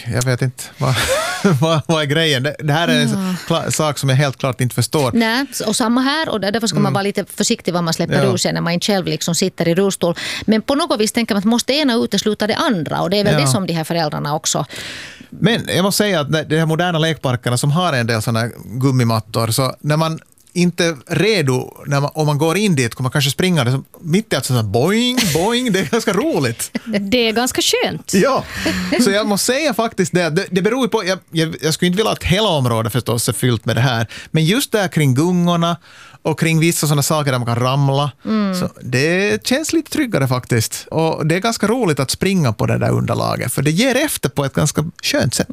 Jag vet inte vad är grejen. Det här är en sak som jag helt klart inte förstår. Nej, och samma här, och därför ska man vara lite försiktig vad man släpper ur sig när man inte själv liksom sitter i rullstol. Men på något vis tänker man att man måste ena utesluta det andra, och det är väl det som de här föräldrarna också. Men jag måste säga att de här moderna lekparkerna som har en del sådana gummimattor, så när man inte är redo, om man går in dit kommer man kanske springa det, mitt i att sådär boing, boing, det är ganska roligt. Det är ganska skönt. Ja, så jag måste säga faktiskt det beror ju på, jag skulle inte vilja att hela området förstås är fyllt med det här, men just där kring gungorna och kring vissa sådana saker där man kan ramla, så det känns lite tryggare faktiskt, och det är ganska roligt att springa på det där underlaget, för det ger efter på ett ganska skönt sätt.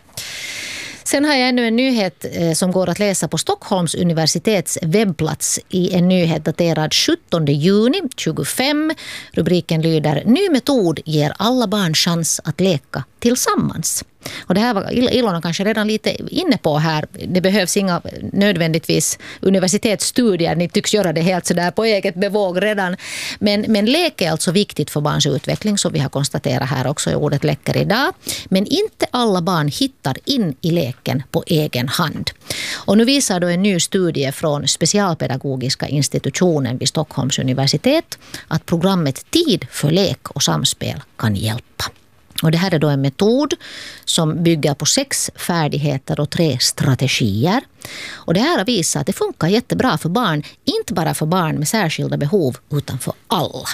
Sen har jag ännu en nyhet som går att läsa på Stockholms universitets webbplats i en nyhet daterad 17 juni 2025. Rubriken lyder: Ny metod ger alla barn chans att leka tillsammans. Och det här var Ilona kanske redan lite inne på här. Det behövs inga nödvändigtvis universitetsstudier. Ni tycks göra det helt sådär på eget bevåg redan. Men lek är alltså viktigt för barns utveckling, som vi har konstaterat här också i ordet läcker idag. Men inte alla barn hittar in i leken på egen hand. Och nu visar då en ny studie från Specialpedagogiska institutionen vid Stockholms universitet att programmet Tid för lek och samspel kan hjälpa. Och det här är då en metod som bygger på 6 färdigheter och 3 strategier. Och det här har visat att det funkar jättebra för barn, inte bara för barn med särskilda behov utan för alla.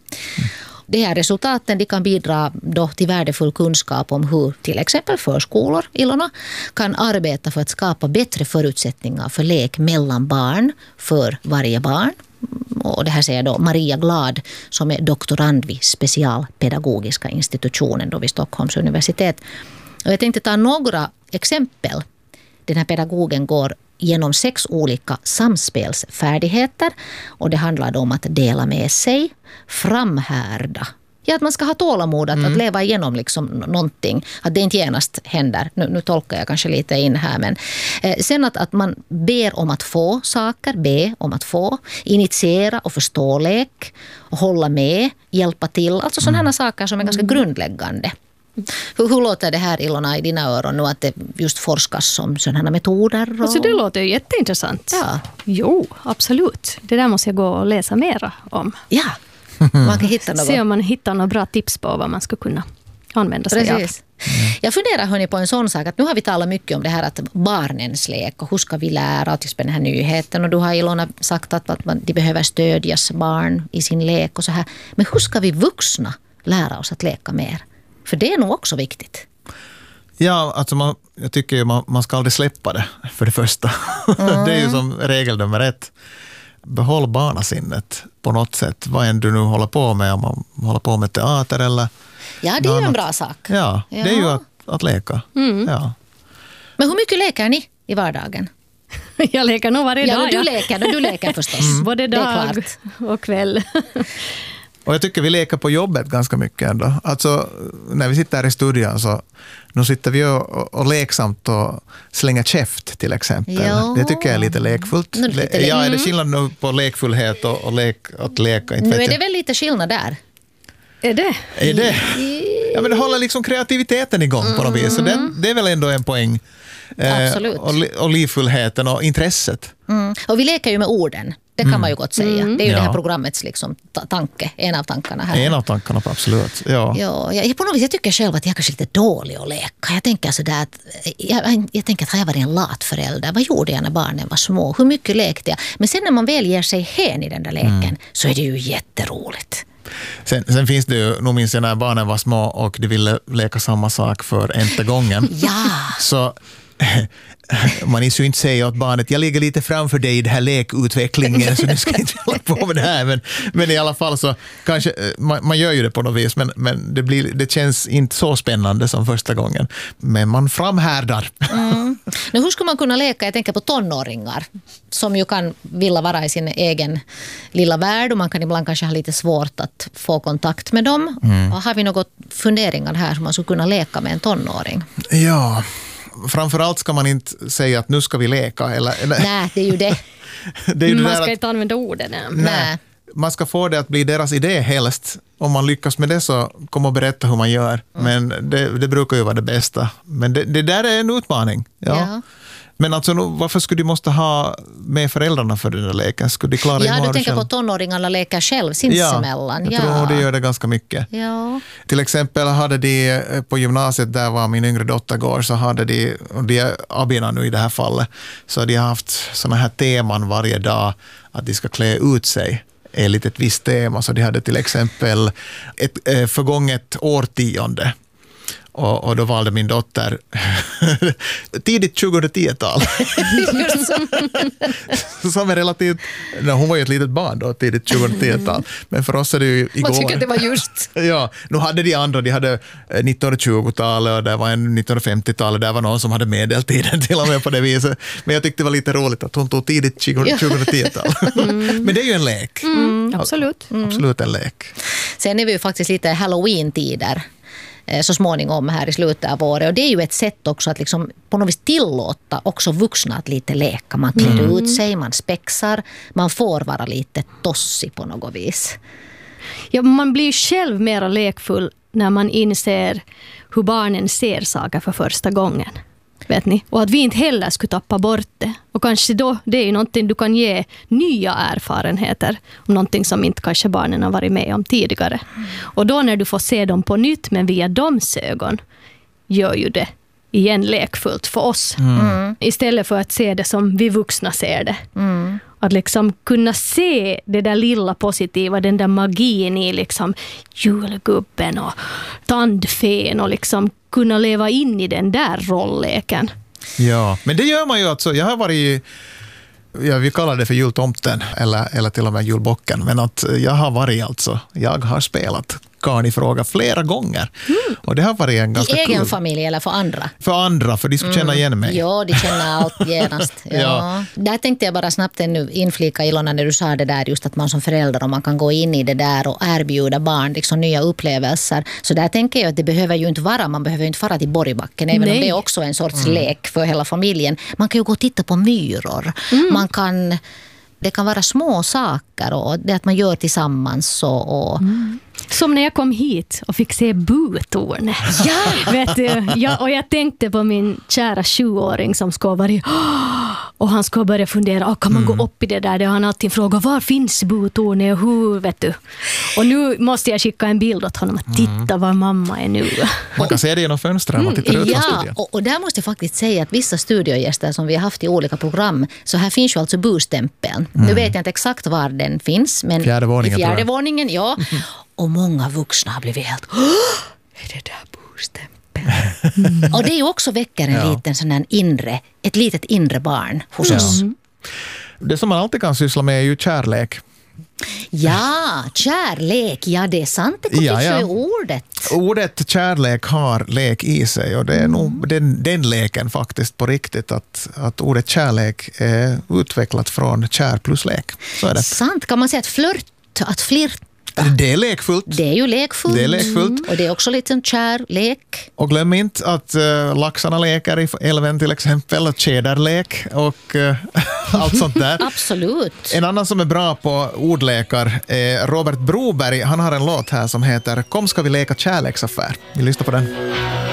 De här resultaten de kan bidra då till värdefull kunskap om hur till exempel förskolor, Ilona, kan arbeta för att skapa bättre förutsättningar för lek mellan barn för varje barn. Och det här säger då Maria Glad som är doktorand vid Specialpedagogiska institutionen då vid Stockholms universitet. Och jag tänkte ta några exempel. Den här pedagogen går genom 6 olika samspelsfärdigheter, och det handlar då om att dela med sig, framhärda. Ja, att man ska ha tålamod att leva igenom liksom någonting. Att det inte genast händer. Nu tolkar jag kanske lite in här. Men sen att man ber om att få saker. Be om att få. Initiera och förstå lek. Och hålla med. Hjälpa till. Alltså sådana saker som är ganska grundläggande. Hur låter det här, Ilona, i dina öron nu att det just forskas om sådana metoder? Och... Alltså det låter ju jätteintressant. Ja. Jo, absolut. Det där måste jag gå och läsa mera om. Ja. Man kan hitta något. Se om man hittar några bra tips på vad man ska kunna använda sig av. Jag funderar hörni på en sån sak att nu har vi talat mycket om det här att barnens lek och hur ska vi lära, och till exempel den här nyheten, och du har Ilona sagt att de behöver stödjas barn i sin lek och så här. Men hur ska vi vuxna lära oss att leka mer? För det är nog också viktigt. Ja, alltså jag tycker ju man ska aldrig släppa det för det första. Det är ju som regel nummer 1. Behåll barnasinnet på något sätt. Vad än du nu håller på med, om man håller på med teater eller... Ja, det är ju en bra sak. Ja, det är ju att leka. Ja. Men hur mycket leker ni i vardagen? Jag leker nog varje dag. Ja, du leker förstås. Både dag och kväll. Och jag tycker vi leker på jobbet ganska mycket ändå. Alltså, när vi sitter här i studion så nu sitter vi och leksamt och slänger käft till exempel. Ja. Det tycker jag är lite lekfullt. Är det skillnad nu på lekfullhet och att leka? Inte nu är det väl lite skillnad där. Är det? Ja, men det håller liksom kreativiteten igång på något vis. Så det är väl ändå en poäng. Absolut. Och livfullheten och intresset. Och vi leker ju med orden. Det kan man ju gott säga. Det är ju det här programmets liksom tanke. En av tankarna här. En av tankarna, absolut. Ja, på något vis, jag tycker själv att jag är kanske lite dålig att leka. Jag tänker sådär att jag tänker att har jag varit en lat förälder? Vad gjorde jag när barnen var små? Hur mycket lekte jag? Men sen när man väl ger sig hän i den där leken så är det ju jätteroligt. Sen finns det ju, nu minns jag när barnen var små och de ville leka samma sak för enda gången. Ja. Så man ju inte säga åt barnet, jag ligger lite framför dig i den här lekutvecklingen så du ska inte hålla på med det här. Men i alla fall så kanske, man gör ju det på något vis, men det känns inte så spännande som första gången. Men man framhärdar. Nu, hur ska man kunna leka? Jag tänker på tonåringar som ju kan vilja vara i sin egen lilla värld, och man kan ibland kanske ha lite svårt att få kontakt med dem. Och har vi något funderingar här som man skulle kunna leka med en tonåring? Ja, framförallt ska man inte säga att nu ska vi leka. Eller. Nej, det är ju det. Man ska inte använda orden. Nej. man ska få det att bli deras idé helst. Om man lyckas med det så kommer att berätta hur man gör. Men det brukar ju vara det bästa. Men det där är en utmaning. Ja. Men alltså, varför skulle du måste ha med föräldrarna för den där leken? Skulle de klara du tänker på tonåringarna leker själv sinsemellan. Jag tror det gör det ganska mycket. Ja. Till exempel hade de på gymnasiet, där var min yngre dotter går, så hade de är abborna nu i det här fallet, så de har haft såna här teman varje dag att de ska klä ut sig enligt ett visst tema. Så de hade till exempel ett förgånget årtionde. Och då valde min dotter tidigt 2010-tal. Som är relativt... hon var ju ett litet barn då, tidigt 2010-tal. Men för oss är det ju igår. Man tycker det var just. Ja, nu hade de andra. De hade 1920-talet och det var en 1950-talet. Där var någon som hade medeltiden till och med på det viset. Men jag tyckte det var lite roligt att hon tog tidigt 2010-tal. Men det är ju en lek. Absolut. Absolut en lek. Sen är vi ju faktiskt lite Halloween-tider så småningom här i slutet av året. Och det är ju ett sätt också att liksom på något vis tillåta också vuxna att lite leka. Man klär ut sig, man spexar, man får vara lite tossig på något vis. Ja, man blir själv mer lekfull när man inser hur barnen ser saker för första gången. Vet ni? Och att vi inte heller skulle tappa bort det. Och kanske då, det är ju någonting du kan ge nya erfarenheter om någonting som inte kanske barnen har varit med om tidigare. Och då när du får se dem på nytt men via deras ögon gör ju det igen lekfullt för oss. Istället för att se det som vi vuxna ser det. Att liksom kunna se det där lilla positiva, den där magin i liksom julgubben och tandfen och liksom kunna leva in i den där rollleken. Ja, men det gör man ju alltså. Jag har varit, vi kallar det för jultomten eller till och med julbocken, men att jag har spelat Karl i fråga flera gånger. Och det har varit en ganska i egen familj eller för andra? För andra, för de skulle känna igen mig. Ja, de känner allt genast. Ja. Där tänkte jag bara snabbt ännu inflika, Ilona, när du sa det där just att man som förälder, om man kan gå in i det där och erbjuda barn liksom nya upplevelser. Så där tänker jag att det behöver ju inte vara, man behöver ju inte fara till Borgbacken, även om det är också en sorts lek för hela familjen. Man kan ju gå och titta på myror. Det kan vara små saker och det att man gör tillsammans och Som när jag kom hit och fick se butornet. Ja! Vet du, och jag tänkte på min kära 7-åring som ska vara och han ska börja fundera, kan man gå upp i det där? Det har han alltid frågat, var finns butornet och hur, vet du? Och nu måste jag skicka en bild åt honom att titta var mamma är nu. Man kan se det genom fönstren och titta ut från studion. Och där måste jag faktiskt säga att vissa studiogäster som vi har haft i olika program, så här finns ju alltså bustämpeln. Nu vet jag inte exakt var den finns, men i fjärde våningen, ja. Och många vuxna har blivit helt, är det där bustämpeln? Och det är ju också väcker en liten sån här ett litet inre barn hos oss. Det som man alltid kan syssla med är ju kärlek. Ja, kärlek, ja det är sant, det finns ju i ordet. Ordet kärlek har lek i sig och det är nog den leken faktiskt på riktigt, att ordet kärlek är utvecklat från kär plus lek. Så är det. Sant, kan man säga att flirt. Det är lekfullt. Det är ju lekfullt. Det är lekfullt. Och det är också lite en kärlek. Och glöm inte att laxarna leker i älven till exempel, och tjäderlek och allt sånt där. Absolut. En annan som är bra på ordlekar är Robert Broberg. Han har en låt här som heter Kom ska vi leka kärleksaffär. Vi lyssnar på den.